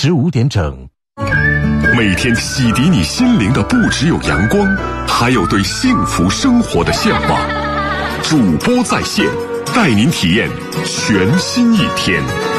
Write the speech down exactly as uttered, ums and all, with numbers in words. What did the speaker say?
十五点整。 每天洗涤你心灵的不只有阳光，还有对幸福生活的向往。主播在线，带您体验全新一天。